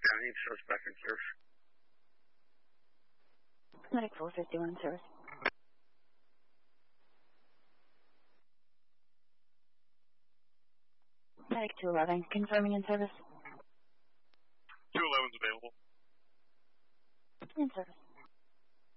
I need service back in service. Medic 451 service. Medic 211, confirming in service. 211's available. In service.